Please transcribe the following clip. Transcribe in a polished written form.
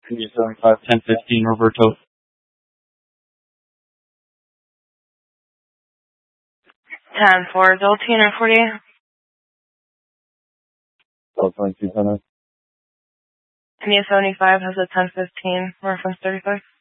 India 75, 1015, Roberto. 10-4, Delta Unit 48. Delta 22, 10. India 75 has a 1015, reference 35.